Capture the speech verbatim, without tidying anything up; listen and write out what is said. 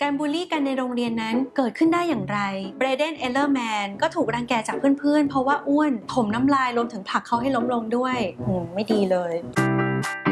การบูลลี่กันในโรงเรียนนั้นเกิดขึ้นได้อย่างไรเบรเดน เอลเลอร์แมนก็ถูกรังแกจากเพื่อนๆเพราะว่าอ้วนถมน้ำลายรวมถึงผลักเขาให้ล้มลงด้วยอืมไม่ดีเลย